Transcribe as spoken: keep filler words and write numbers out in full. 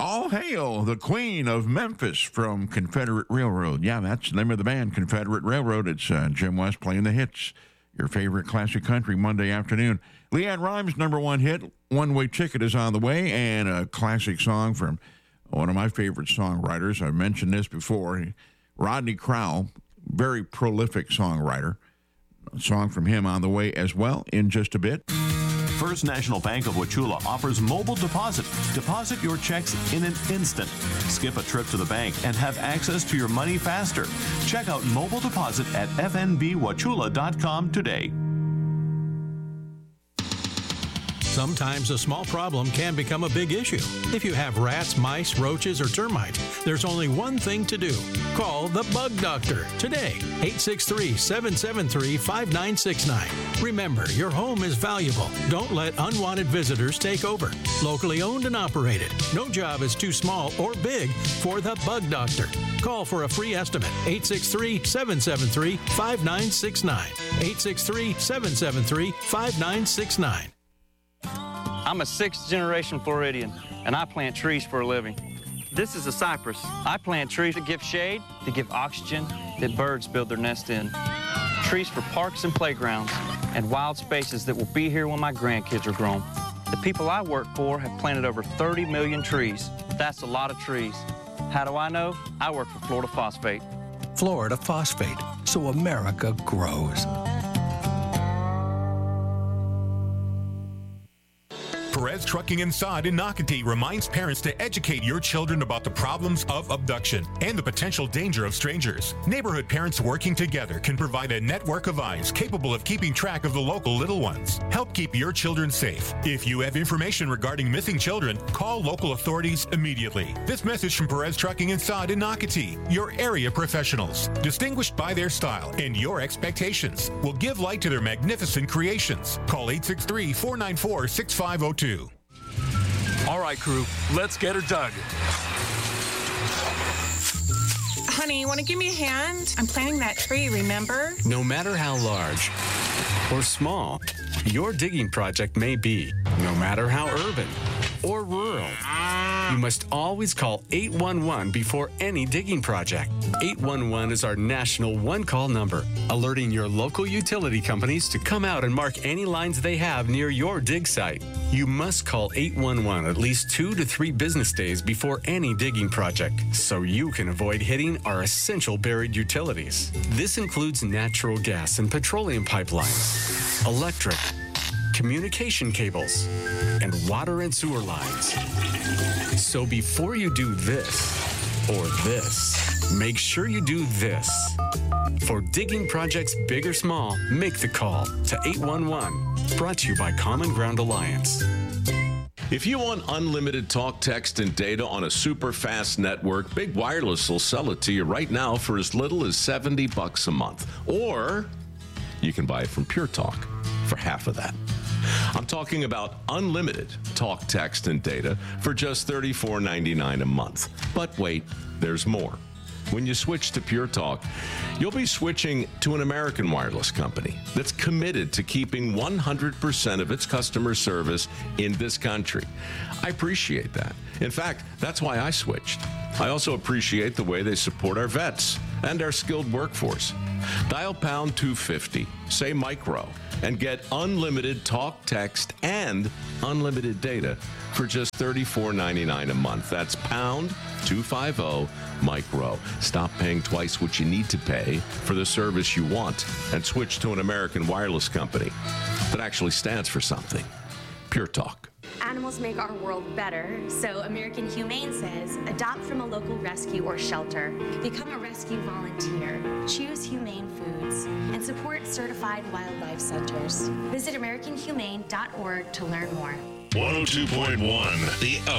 All hail the Queen of Memphis from Confederate Railroad. Yeah, that's the name of the band, Confederate Railroad. It's uh, Jim West playing the hits. Your favorite classic country Monday afternoon. Leanne Rimes' number one hit, One Way Ticket, is on the way, and a classic song from one of my favorite songwriters. I've mentioned this before, Rodney Crowell, very prolific songwriter. A song from him on the way as well in just a bit. First National Bank of Wauchula offers mobile deposit. Deposit your checks in an instant. Skip a trip to the bank and have access to your money faster. Check out mobile deposit at f n b wauchula dot com today. Sometimes a small problem can become a big issue. If you have rats, mice, roaches, or termites, there's only one thing to do. Call the Bug Doctor today. eight six three, seven seven three, five nine six nine. Remember, your home is valuable. Don't let unwanted visitors take over. Locally owned and operated. No job is too small or big for the Bug Doctor. Call for a free estimate. eight six three, seven seven three, five nine six nine. eight six three, seven seven three, five nine six nine. I'm a sixth-generation Floridian, and I plant trees for a living. This is a cypress. I plant trees to give shade, to give oxygen that birds build their nest in. Trees for parks and playgrounds, and wild spaces that will be here when my grandkids are grown. The people I work for have planted over thirty million trees. That's a lot of trees. How do I know? I work for Florida Phosphate. Florida Phosphate, so America grows. Perez Trucking Inside in Nocatee reminds parents to educate your children about the problems of abduction and the potential danger of strangers. Neighborhood parents working together can provide a network of eyes capable of keeping track of the local little ones. Help keep your children safe. If you have information regarding missing children, call local authorities immediately. This message from Perez Trucking Inside in Nocatee, your area professionals, distinguished by their style and your expectations, will give light to their magnificent creations. Call eight six three, four nine four, six five zero two. All right, crew, let's get her dug. Honey, you want to give me a hand? I'm planting that tree, remember? No matter how large or small your digging project may be, no matter how urban or rural, you must always call eight one one before any digging project. eight one one is our national one-call number, alerting your local utility companies to come out and mark any lines they have near your dig site. You must call eight one one at least two to three business days before any digging project, so you can avoid hitting our essential buried utilities. This includes natural gas and petroleum pipelines, electric, communication cables, and water and sewer lines. So before you do this or this, make sure you do this. For digging projects big or small, make the call to eight one one. Brought to you by Common Ground Alliance. If you want unlimited talk, text, and data on a super fast network, Big Wireless will sell it to you right now for as little as seventy bucks a month. Or you can buy it from Pure Talk for half of that. I'm talking about unlimited talk, text, and data for just thirty-four ninety-nine a month. But wait, there's more. When you switch to Pure Talk, you'll be switching to an American wireless company that's committed to keeping one hundred percent of its customer service in this country. I appreciate that. In fact, that's why I switched. I also appreciate the way they support our vets and our skilled workforce. Dial pound two fifty, say micro, and get unlimited talk, text, and unlimited data for just thirty-four ninety-nine a month. That's pound two fifty micro. Stop paying twice what you need to pay for the service you want and switch to an American wireless company that actually stands for something. Pure Talk. Animals make our world better, so American Humane says, adopt from a local rescue or shelter, become a rescue volunteer, choose humane foods, and support certified wildlife centers. Visit American Humane dot org to learn more. one oh two point one, The